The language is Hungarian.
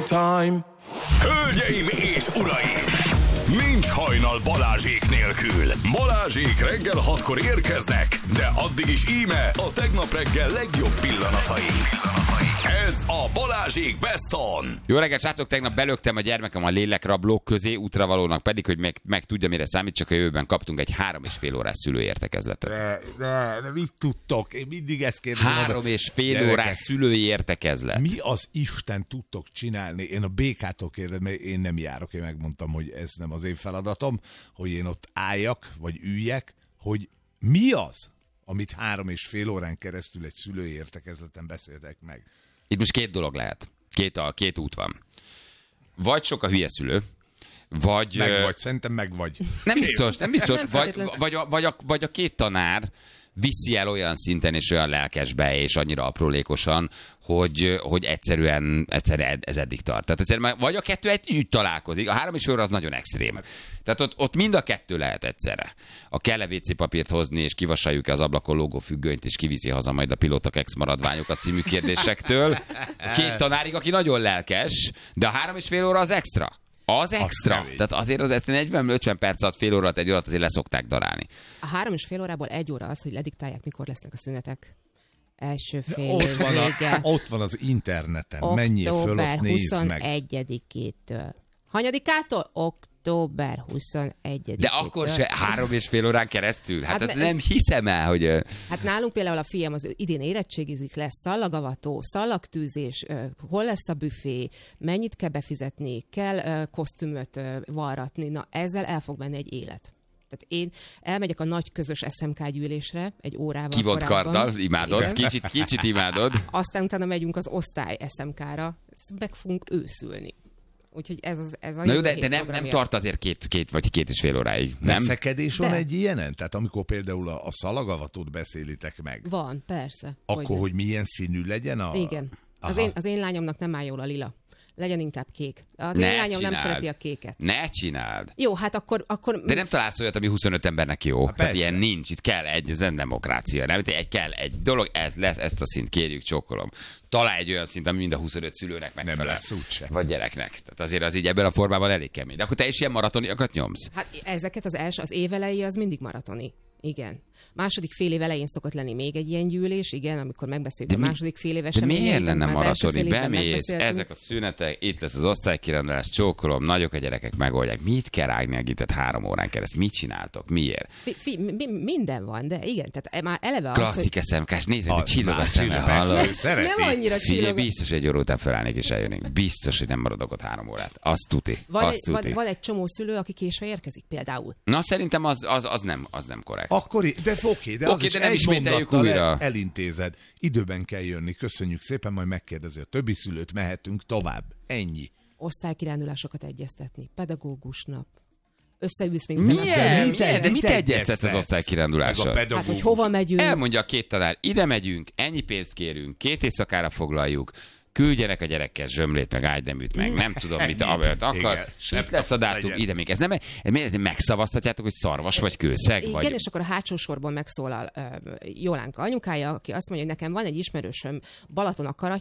time. Hölgyeim és uraim! Nincs hajnal Balázsék nélkül. Balázsék reggel 6-kor érkeznek, de addig is íme a tegnap reggel legjobb pillanatai. Ez a Balázsék Best On. Jó reggelt, srácok! Tegnap belöktem a gyermekem a lélekrablók közé, útravalónak pedig, hogy meg tudja, mire számít, csak a jövőben kaptunk egy 3,5 órás szülőértekezletet. De mit tudtok? Én mindig ezt kérdezem. 3,5 órás szülői értekezlet. Mi az Isten tudtok csinálni? Én a BK-tól kérdezem, mert én nem járok, én megmondtam, hogy ez nem az én feladatom, hogy én ott álljak, vagy üljek, hogy mi az, amit 3,5 órán keresztül egy szülői értekezleten beszéltek meg. Itt most két dolog lehet. Két út van. Vagy sok a hülye szülő, vagy... Megvagy, szerintem megvagy. Nem biztos. Nem Vagy a két tanár viszi el olyan szinten és olyan lelkesbe és annyira aprólékosan, hogy egyszerűen ez eddig tart. Tehát egyszerűen vagy a kettő együtt találkozik, a 3,5 óra az nagyon extrém. Tehát ott mind a kettő lehet egyszerre. A kell-e WC papírt hozni, és kivasaljuk-e az ablakon lógó függönyt, és kiviszi haza majd a pilótak ex-maradványokat című kérdésektől. Két tanárig, aki nagyon lelkes, de a 3,5 óra az extra. Az extra. Tehát azért az 40-50 perc alatt, fél órát, egy órát azért leszokták darálni. A 3,5 órából 1 óra az, hogy lediktálják, mikor lesznek a szünetek. Első fél Ott van az interneten. Menjél föl, azt nézd meg. Október 21-től. Hanyadikától? Október 21-től. De akkor se 3,5 órán keresztül? Hát nem hiszem el, hogy... Hát nálunk például a fiam az idén érettségizik, lesz szallagavató, szallagtűzés, hol lesz a büfé, mennyit kell befizetni, kell kosztümöt varratni. Na, ezzel el fog menni egy élet. Tehát én elmegyek a nagy közös SMK gyűlésre egy órával kivont korábban. karddal, imádod, kicsit imádod. Aztán utána megyünk az osztály SMK-ra, meg fogunk őszülni. Úgyhogy ez a na jó, de nem tart azért két vagy 2,5 óráig, nem? Veszekedés van egy ilyenen? Tehát amikor például a szalagavatót beszélitek meg. Van, persze. Akkor, hogy milyen színű legyen a... Igen. Az én lányomnak nem áll jól a lila. Legyen inkább kék. Az én lányom nem szereti a kéket. Ne csináld. Jó, hát akkor... De nem találsz olyat, ami 25 embernek jó. Hát tehát ilyen nincs. Itt kell ez nem demokrácia. Nem? Kell egy dolog, ez lesz, ezt a szint kérjük, csókolom. Találj egy olyan szint, ami mind a 25 szülőnek megfelel. Nem lesz úgyse. Vagy gyereknek. Tehát azért az így ebben a formában elég kemény. De akkor te is ilyen maratoniakat nyomsz? Hát ezeket az év elejé az mindig maratoni. Igen. Második fél év elején szokott lenni még egy ilyen gyűlés, igen, amikor megbeszéljük a második fél éves. De miért lenne maratoni? Bemész, ezek a szünetek, itt lesz az osztálykirendulás, csókolom, nagyok a gyerekek, megoldják. Mit kell rágnyelgített 3 órán keresztül? Mit csináltok? Miért? Minden van, de igen, tehát már eleve az, klasszik SMK-s, nézd, hogy csillog a szeme, hallod? Nem annyira csillog. Biztos, hogy egy óra után felállnék és eljönnék. Biztos, hogy nem maradok ott 3 órát. Azt tuti. Van egy csomó szülő, aki késve érkezik például. Na, szerintem az nem korrekt. Akkor, de oké, de nem ismételjük újra. Elintézed. Időben kell jönni. Köszönjük szépen, majd megkérdezi a többi szülőt, mehetünk tovább. Ennyi. Osztálykirándulásokat egyeztetni. Pedagógus nap. Összeülsz még Milyen? De mit egyeztet az osztálykirándulással? Hát, hogy hova megyünk? Elmondja a két tanár, ide megyünk, ennyi pénzt kérünk, 2 éjszakára foglaljuk, küldjenek a gyerekkel zsömlét, meg ágyneműt, meg nem tudom, mit akar. Itt lesz a dátum, ide még. Ez nem megszavaztatjátok, hogy szarvas vagy kőszeg? Igen, vagy... és akkor a hátsó sorban megszólal Jolánka anyukája, aki azt mondja, hogy nekem van egy ismerősöm Balaton a